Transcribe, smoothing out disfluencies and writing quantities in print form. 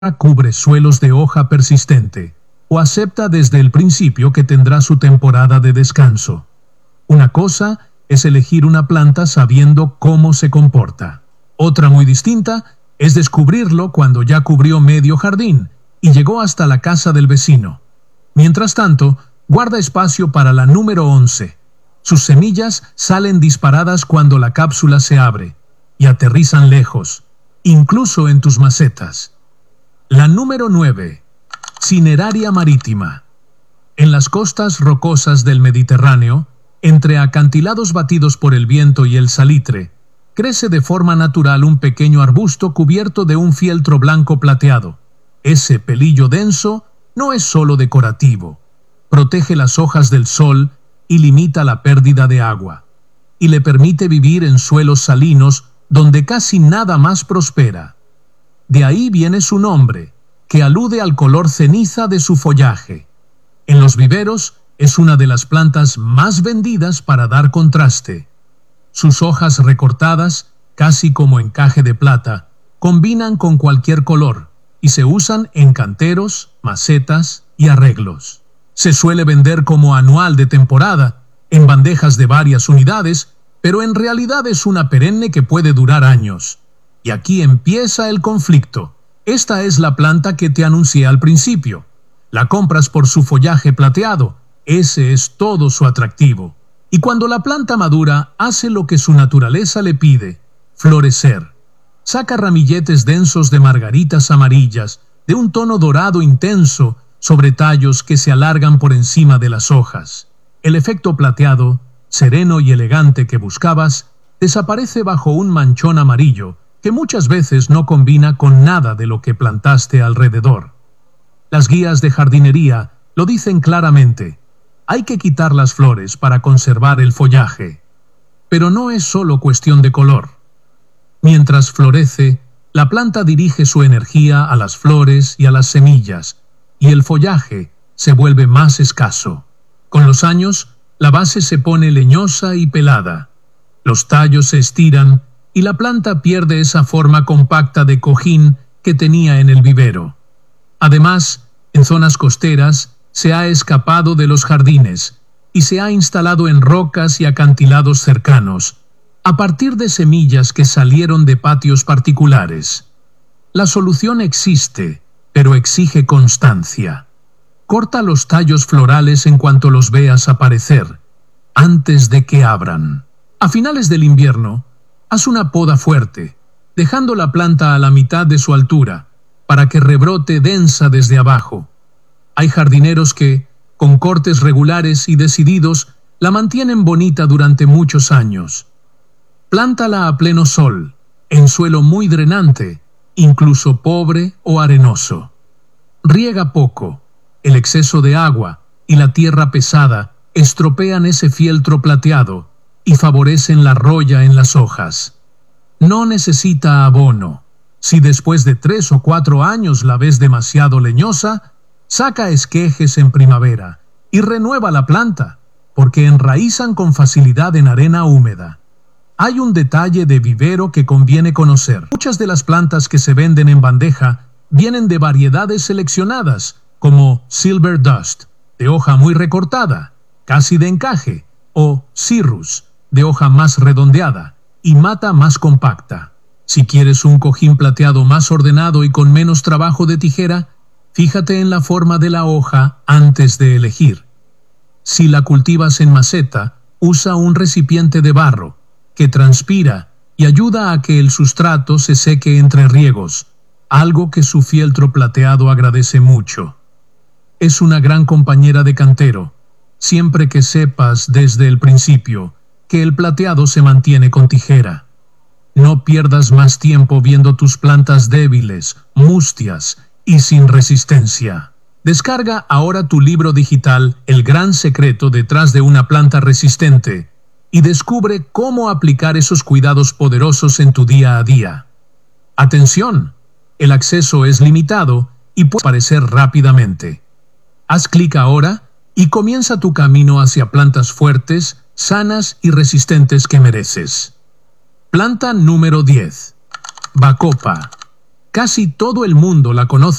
cubre suelos de hoja persistente o acepta desde el principio que tendrá su temporada de descanso. Una cosa es elegir una planta sabiendo cómo se comporta. Otra muy distinta es descubrirlo cuando ya cubrió medio jardín y llegó hasta la casa del vecino. Mientras tanto, guarda espacio para la número 11. Sus semillas salen disparadas cuando la cápsula se abre y aterrizan lejos, incluso en tus macetas. La número 9. Cineraria marítima. En las costas rocosas del Mediterráneo, entre acantilados batidos por el viento y el salitre, crece de forma natural un pequeño arbusto cubierto de un fieltro blanco plateado. Ese pelillo denso no es solo decorativo. Protege las hojas del sol y limita la pérdida de agua, y le permite vivir en suelos salinos donde casi nada más prospera. De ahí viene su nombre, que alude al color ceniza de su follaje. En los viveros es una de las plantas más vendidas para dar contraste. Sus hojas recortadas, casi como encaje de plata, combinan con cualquier color y se usan en canteros, macetas y arreglos. Se suele vender como anual de temporada, en bandejas de varias unidades, pero en realidad es una perenne que puede durar años. Y aquí empieza el conflicto. Esta es la planta que te anuncié al principio. La compras por su follaje plateado. Ese es todo su atractivo. Y cuando la planta madura, hace lo que su naturaleza le pide: florecer. Saca ramilletes densos de margaritas amarillas, de un tono dorado intenso, sobre tallos que se alargan por encima de las hojas. El efecto plateado, sereno y elegante que buscabas, desaparece bajo un manchón amarillo que muchas veces no combina con nada de lo que plantaste alrededor. Las guías de jardinería lo dicen claramente: hay que quitar las flores para conservar el follaje. Pero no es solo cuestión de color. Mientras florece, la planta dirige su energía a las flores y a las semillas, y el follaje se vuelve más escaso. Con los años, la base se pone leñosa y pelada. Los tallos se estiran y la planta pierde esa forma compacta de cojín que tenía en el vivero. Además, en zonas costeras, se ha escapado de los jardines y se ha instalado en rocas y acantilados cercanos, a partir de semillas que salieron de patios particulares. La solución existe, pero exige constancia. Corta los tallos florales en cuanto los veas aparecer, antes de que abran. A finales del invierno, haz una poda fuerte, dejando la planta a la mitad de su altura, para que rebrote densa desde abajo. Hay jardineros que, con cortes regulares y decididos, la mantienen bonita durante muchos años. Plántala a pleno sol, en suelo muy drenante, incluso pobre o arenoso. Riega poco. El exceso de agua y la tierra pesada estropean ese fieltro plateado y favorecen la roya en las hojas. No necesita abono. Si después de 3 o 4 años la ves demasiado leñosa, saca esquejes en primavera y renueva la planta, porque enraizan con facilidad en arena húmeda. Hay un detalle de vivero que conviene conocer. Muchas de las plantas que se venden en bandeja vienen de variedades seleccionadas, como Silver Dust, de hoja muy recortada, casi de encaje, o Cirrus, de hoja más redondeada y mata más compacta. Si quieres un cojín plateado más ordenado y con menos trabajo de tijera, fíjate en la forma de la hoja antes de elegir. Si la cultivas en maceta, usa un recipiente de barro que transpira y ayuda a que el sustrato se seque entre riegos, algo que su fieltro plateado agradece mucho. Es una gran compañera de cantero, siempre que sepas desde el principio que el plateado se mantiene con tijera. No pierdas más tiempo viendo tus plantas débiles, mustias y sin resistencia. Descarga ahora tu libro digital El gran secreto detrás de una planta resistente y descubre cómo aplicar esos cuidados poderosos en tu día a día. Atención, el acceso es limitado y puede aparecer rápidamente. Haz clic ahora y comienza tu camino hacia plantas fuertes, sanas y resistentes que mereces. Planta número 10. Bacopa. Casi todo el mundo la conoce.